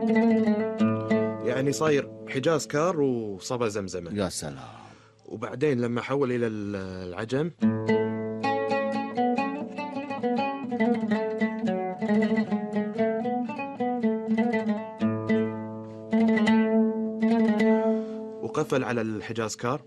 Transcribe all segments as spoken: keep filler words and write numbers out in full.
يعني صاير حجاز كار وصبا زمزمة. يا سلام. وبعدين لما حول إلى العجم وقفل على الحجاز كار،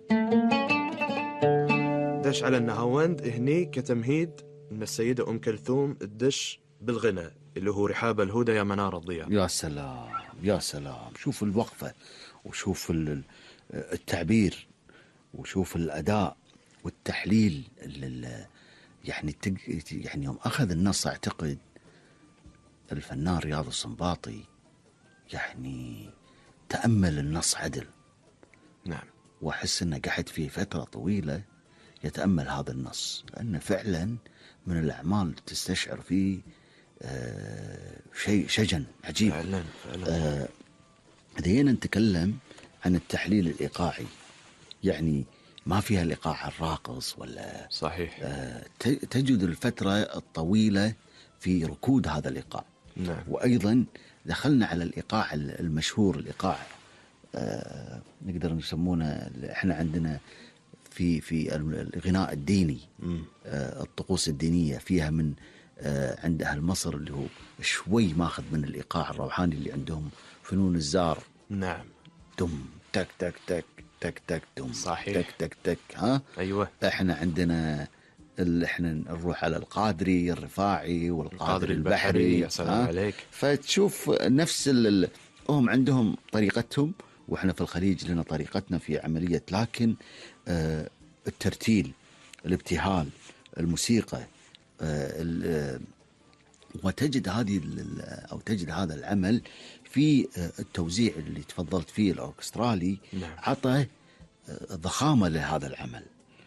دش على النهاوند هني كتمهيد من السيدة أم كلثوم الدش بالغناء اللي هو رحاب الهدى يا منار الضياء. يا سلام يا سلام. شوف الوقفة وشوف التعبير وشوف الأداء والتحليل. يعني يعني يوم أخذ النص أعتقد الفنان رياض السنباطي يعني تأمل النص عدل. نعم. وأحس أنه قعد فيه فترة طويلة يتأمل هذا النص، لأنه فعلا من الأعمال تستشعر فيه آه شيء شجن عجيب. فعلا فعلا. آه دينا نتكلم عن التحليل الإيقاعي، يعني ما فيها الإيقاع الراقص ولا صحيح. آه تجد الفترة الطويلة في ركود هذا الإيقاع. نعم. وأيضا دخلنا على الإيقاع المشهور، الإيقاع آه نقدر نسمونه احنا عندنا في في الغناء الديني، آه الطقوس الدينية فيها من آه عند أهل مصر اللي هو شوي ماخذ من الإيقاع الروحاني اللي عندهم فنون الزار. نعم. دم تك تك تك تك تك دم. صحيح. تك تك تك. ها أيوة. احنا عندنا اللي احنا نروح على القادري الرفاعي والقادر البحري, البحري. يا سلام عليك. فتشوف نفس ال... هم عندهم طريقتهم واحنا في الخليج لنا طريقتنا في عملية، لكن آه الترتيل، الابتهال، الموسيقى، آه وتجد هذه أو تجد هذا العمل في التوزيع اللي تفضلت فيه الأوركسترالي. نعم. عطى ضخامة لهذا العمل،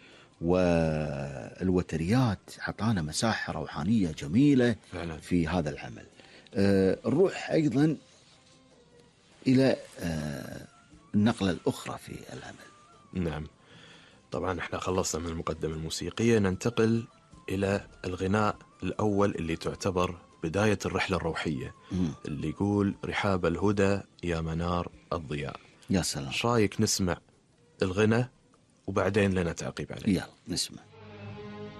والوتريات عطانا مساحة روحانية جميلة فعلا في هذا العمل. آه نروح أيضا إلى آه النقلة الأخرى في العمل. نعم. طبعا احنا خلصنا من المقدمة الموسيقية، ننتقل إلى الغناء الأول اللي تعتبر بداية الرحلة الروحية. م. اللي يقول رحاب الهدى يا منار الضياء. يا سلام. شايك نسمع الغناء وبعدين لنا تعقيب عليه. يلا نسمع.